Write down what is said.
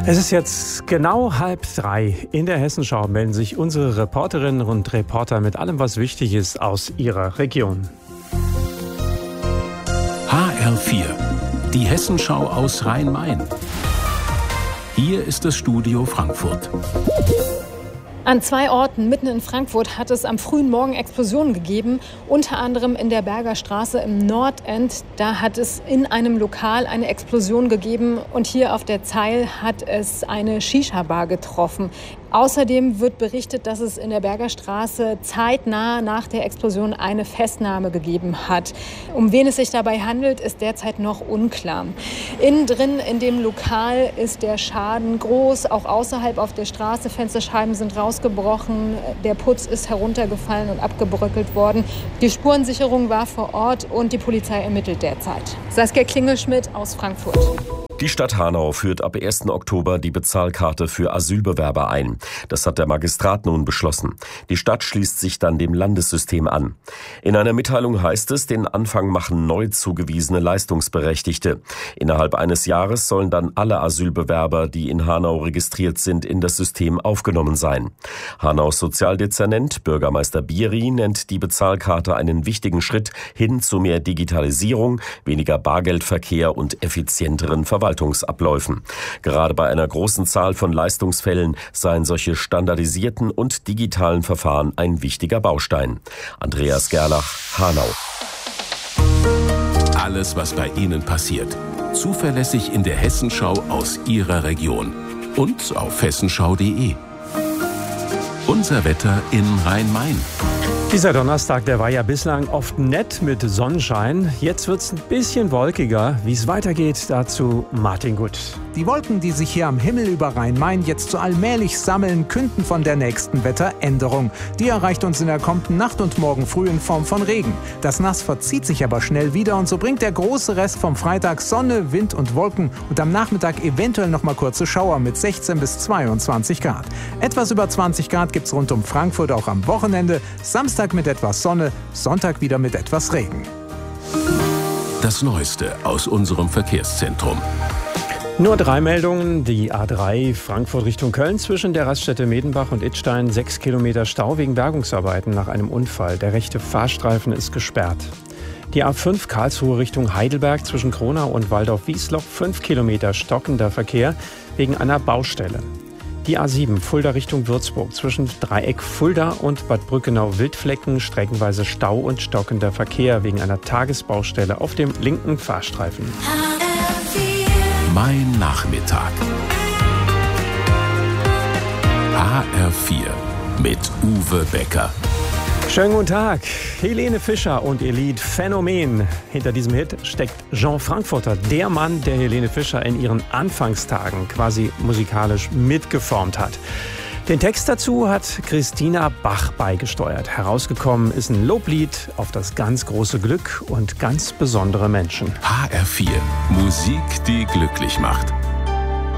Es ist jetzt genau 2:30. In der Hessenschau melden sich unsere Reporterinnen und Reporter mit allem, was wichtig ist aus ihrer Region. HR4, die Hessenschau aus Rhein-Main. Hier ist das Studio Frankfurt. An 2 Orten mitten in Frankfurt hat es am frühen Morgen Explosionen gegeben. Unter anderem in der Berger Straße im Nordend. Da hat es in einem Lokal eine Explosion gegeben. Und hier auf der Zeil hat es eine Shisha-Bar getroffen. Außerdem wird berichtet, dass es in der Berger Straße zeitnah nach der Explosion eine Festnahme gegeben hat. Um wen es sich dabei handelt, ist derzeit noch unklar. Innen drin in dem Lokal ist der Schaden groß, auch außerhalb auf der Straße. Fensterscheiben sind rausgebrochen, der Putz ist heruntergefallen und abgebröckelt worden. Die Spurensicherung war vor Ort und die Polizei ermittelt derzeit. Saskia Klingelschmidt aus Frankfurt. Die Stadt Hanau führt ab 1. Oktober die Bezahlkarte für Asylbewerber ein. Das hat der Magistrat nun beschlossen. Die Stadt schließt sich dann dem Landessystem an. In einer Mitteilung heißt es, den Anfang machen neu zugewiesene Leistungsberechtigte. Innerhalb eines Jahres sollen dann alle Asylbewerber, die in Hanau registriert sind, in das System aufgenommen sein. Hanaus Sozialdezernent Bürgermeister Bieri nennt die Bezahlkarte einen wichtigen Schritt hin zu mehr Digitalisierung, weniger Bargeldverkehr und effizienteren Verwaltungsabläufen. Gerade bei einer großen Zahl von Leistungsfällen seien solche standardisierten und digitalen Verfahren ein wichtiger Baustein. Andreas Gerlach, Hanau. Alles, was bei Ihnen passiert. Zuverlässig in der Hessenschau aus Ihrer Region. Und auf hessenschau.de. Unser Wetter in Rhein-Main. Dieser Donnerstag, der war ja bislang oft nett mit Sonnenschein. Jetzt wird's ein bisschen wolkiger. Wie es weitergeht, dazu Martin Gut. Die Wolken, die sich hier am Himmel über Rhein-Main jetzt so allmählich sammeln, künden von der nächsten Wetteränderung. Die erreicht uns in der kommenden Nacht und morgen früh in Form von Regen. Das Nass verzieht sich aber schnell wieder und so bringt der große Rest vom Freitag Sonne, Wind und Wolken und am Nachmittag eventuell noch mal kurze Schauer mit 16 bis 22 Grad. Etwas über 20 Grad gibt's rund um Frankfurt auch am Wochenende. Samstag mit etwas Sonne, Sonntag wieder mit etwas Regen. Das Neueste aus unserem Verkehrszentrum. Nur 3 Meldungen. Die A3 Frankfurt Richtung Köln zwischen der Raststätte Medenbach und Idstein 6 Kilometer Stau wegen Bergungsarbeiten nach einem Unfall. Der rechte Fahrstreifen ist gesperrt. Die A5 Karlsruhe Richtung Heidelberg zwischen Kronau und Waldorf-Wiesloch 5 Kilometer stockender Verkehr wegen einer Baustelle. Die A7 Fulda Richtung Würzburg zwischen Dreieck Fulda und Bad Brückenau-Wildflecken streckenweise Stau und stockender Verkehr wegen einer Tagesbaustelle auf dem linken Fahrstreifen. Mein Nachmittag. HR4 mit Uwe Becker. Schönen guten Tag. Helene Fischer und ihr Lied Phänomen. Hinter diesem Hit steckt Jean Frankfurter, der Mann, der Helene Fischer in ihren Anfangstagen quasi musikalisch mitgeformt hat. Den Text dazu hat Christina Bach beigesteuert. Herausgekommen ist ein Loblied auf das ganz große Glück und ganz besondere Menschen. HR4, Musik, die glücklich macht.